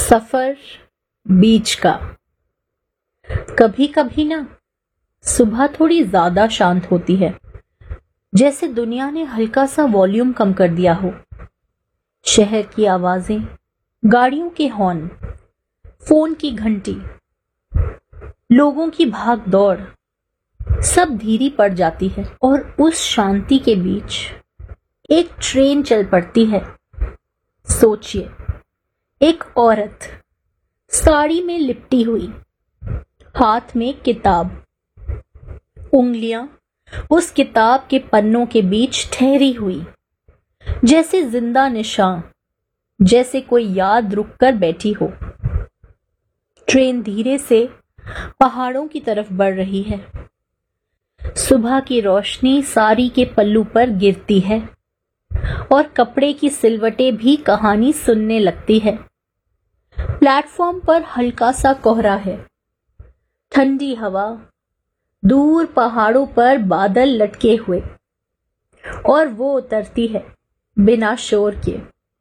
सफर बीच का। कभी कभी ना सुबह थोड़ी ज्यादा शांत होती है, जैसे दुनिया ने हल्का सा वॉल्यूम कम कर दिया हो। शहर की आवाजें, गाड़ियों के हॉर्न, फोन की घंटी, लोगों की भाग दौड़ सब धीरी पड़ जाती है और उस शांति के बीच एक ट्रेन चल पड़ती है। सोचिए, एक औरत साड़ी में लिपटी हुई, हाथ में किताब, उंगलियां उस किताब के पन्नों के बीच ठहरी हुई, जैसे जिंदा निशान, जैसे कोई याद रुक कर बैठी हो। ट्रेन धीरे से पहाड़ों की तरफ बढ़ रही है। सुबह की रोशनी साड़ी के पल्लू पर गिरती है और कपड़े की सिलवटें भी कहानी सुनने लगती है। प्लेटफॉर्म पर हल्का सा कोहरा है, ठंडी हवा, दूर पहाड़ों पर बादल लटके हुए, और वो उतरती है बिना शोर के।